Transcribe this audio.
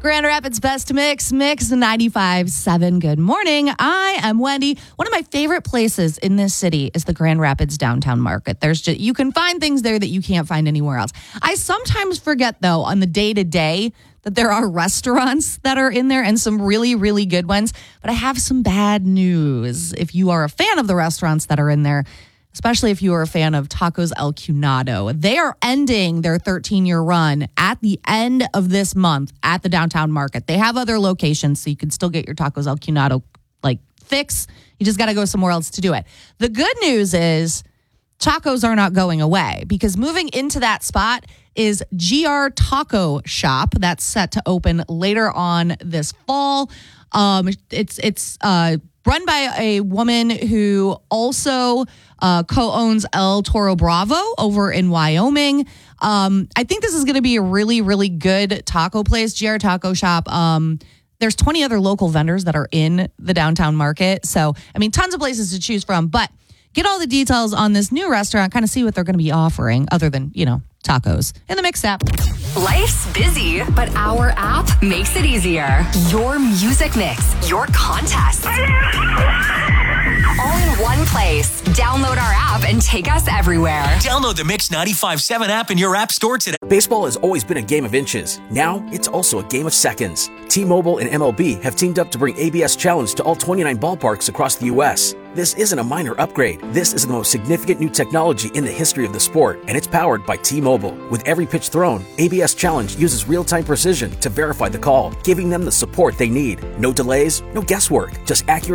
Grand Rapids Best Mix 95.7. Good morning. I am Wendy. One of my favorite places in this city is the Grand Rapids Downtown Market. You can find things there that you can't find anywhere else. I sometimes forget, though, on the day-to-day that there are restaurants that are in there and some really, really good ones. But I have some bad news. If you are a fan of the restaurants that are in there, especially if you are a fan of Tacos El Cunado, they are ending their 13-year run at the end of this month at the Downtown Market. They have other locations, so you can still get your Tacos El Cunado fix. You just got to go somewhere else to do it. The good news is tacos are not going away, because moving into that spot is GR Taco Shop. That's set to open later on this fall. It's run by a woman who also co-owns El Toro Bravo over in Wyoming. I think this is going to be a really, really good taco place, GR Taco Shop. There's 20 other local vendors that are in the downtown market. So, tons of places to choose from. But get all the details on this new restaurant, kind of see what they're going to be offering other than, tacos in the Mix app. Life's busy, but our app makes it easier. Your music mix, your contests, all in one place. Download our app and take us everywhere. Download the Mix 95.7 app in your app store today. Baseball has always been a game of inches. Now, it's also a game of seconds. T-Mobile and MLB have teamed up to bring ABS Challenge to all 29 ballparks across the U.S. This isn't a minor upgrade. This is the most significant new technology in the history of the sport, and it's powered by T-Mobile. With every pitch thrown, ABS Challenge uses real-time precision to verify the call, giving them the support they need. No delays, no guesswork, just accurate